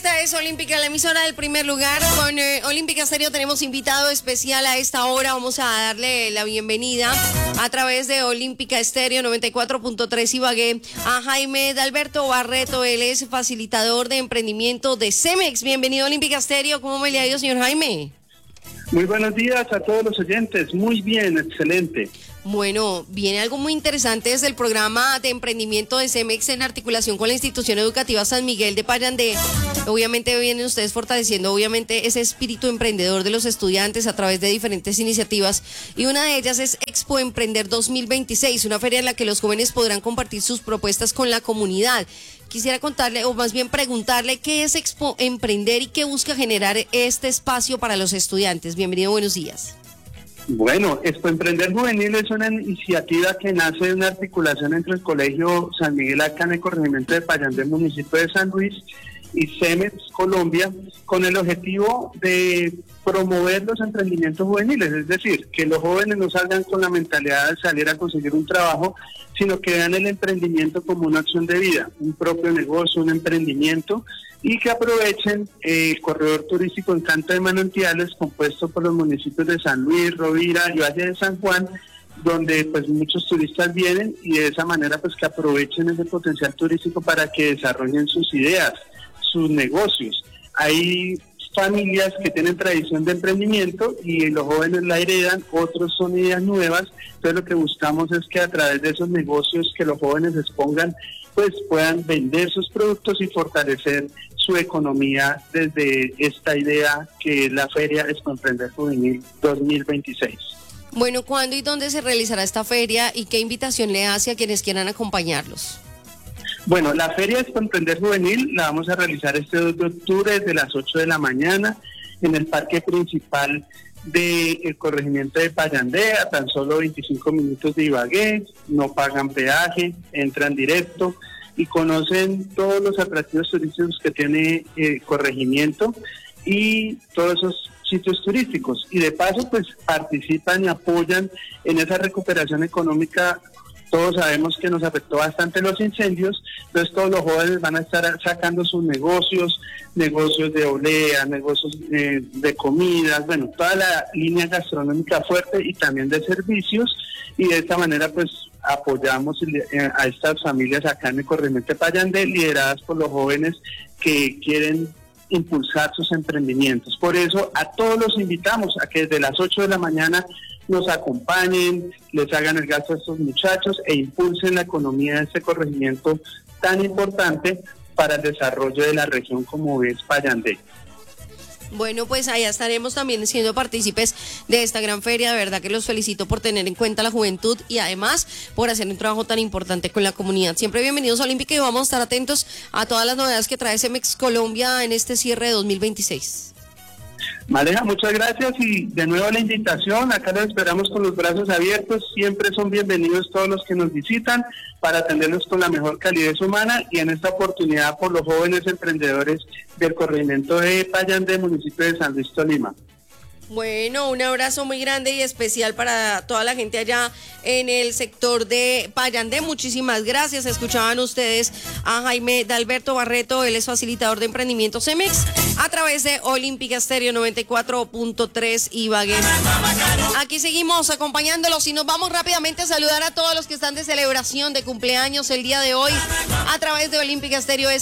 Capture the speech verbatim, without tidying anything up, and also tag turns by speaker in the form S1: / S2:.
S1: Esta es Olímpica, la emisora del primer lugar. Con eh, Olímpica Estéreo tenemos invitado especial a esta hora. Vamos a darle la bienvenida a través de Olímpica Estéreo noventa y cuatro punto tres Ibagué a Jaime Dalberto Barreto. Él es facilitador de emprendimiento de Cemex. Bienvenido a Olímpica Estéreo. ¿Cómo me le ha ido, señor Jaime?
S2: Muy buenos días a todos los oyentes. Muy bien, excelente.
S1: Bueno, viene algo muy interesante desde el programa de emprendimiento de Cemex en articulación con la institución educativa San Miguel de Payandé. Obviamente vienen ustedes fortaleciendo obviamente ese espíritu emprendedor de los estudiantes a través de diferentes iniciativas, y una de ellas es Expo Emprender dos mil veintiséis, una feria en la que los jóvenes podrán compartir sus propuestas con la comunidad. Quisiera contarle, o más bien preguntarle, ¿qué es Expo Emprender y qué busca generar este espacio para los estudiantes? Bienvenido, buenos días.
S2: Bueno, Expo Emprender Juvenil es una iniciativa que nace de una articulación entre el Colegio San Miguel acá en el corregimiento de Payandé, municipio de San Luis, y Cemex Colombia, con el objetivo de promover los emprendimientos juveniles, es decir, que los jóvenes no salgan con la mentalidad de salir a conseguir un trabajo, sino que vean el emprendimiento como una acción de vida, un propio negocio, un emprendimiento, y que aprovechen eh, el corredor turístico Encanto de Manantiales, compuesto por los municipios de San Luis, Rovira y Valle de San Juan, donde pues muchos turistas vienen, y de esa manera pues que aprovechen ese potencial turístico para que desarrollen sus ideas, sus negocios. Hay familias que tienen tradición de emprendimiento y los jóvenes la heredan, otros son ideas nuevas. Entonces lo que buscamos es que a través de esos negocios que los jóvenes expongan, pues puedan vender sus productos y fortalecer su economía desde esta idea que es la Feria Expo Emprender Juvenil dos mil veintiséis.
S1: Bueno, ¿cuándo y dónde se realizará esta feria y qué invitación le hace a quienes quieran acompañarlos?
S2: Bueno, la Feria Expo Emprender Juvenil la vamos a realizar este dos de octubre desde las ocho de la mañana en el parque principal del corregimiento de Payandé, a tan solo veinticinco minutos de Ibagué. No pagan peaje, entran directo y conocen todos los atractivos turísticos que tiene el corregimiento y todos esos sitios turísticos, y de paso pues participan y apoyan en esa recuperación económica. Todos sabemos que nos afectó bastante los incendios, entonces todos los jóvenes van a estar sacando sus negocios, negocios de olea, negocios eh, de comidas, bueno, toda la línea gastronómica fuerte y también de servicios, y de esta manera pues apoyamos a estas familias acá en el corregimiento de Payandé, lideradas por los jóvenes que quieren impulsar sus emprendimientos. Por eso a todos los invitamos a que desde las ocho de la mañana nos acompañen, les hagan el gasto a estos muchachos e impulsen la economía de este corregimiento tan importante para el desarrollo de la región como es Payandé.
S1: Bueno, pues allá estaremos también siendo partícipes de esta gran feria. De verdad que los felicito por tener en cuenta la juventud y además por hacer un trabajo tan importante con la comunidad. Siempre bienvenidos a Olímpica y vamos a estar atentos a todas las novedades que trae Cemex Colombia en este cierre de dos mil veintiséis.
S2: Maleja, muchas gracias y de nuevo la invitación. Acá los esperamos con los brazos abiertos. Siempre son bienvenidos todos los que nos visitan para atenderlos con la mejor calidez humana, y en esta oportunidad por los jóvenes emprendedores del corregimiento de Payandé, municipio de San Luis, Tolima.
S1: Bueno, un abrazo muy grande y especial para toda la gente allá en el sector de Payandé. Muchísimas gracias. Escuchaban ustedes a Jaime Dalberto Barreto, él es facilitador de emprendimiento Cemex a través de Olímpica Estéreo noventa y cuatro punto tres Ibagué. Aquí seguimos acompañándolos y nos vamos rápidamente a saludar a todos los que están de celebración de cumpleaños el día de hoy a través de Olímpica Estéreo.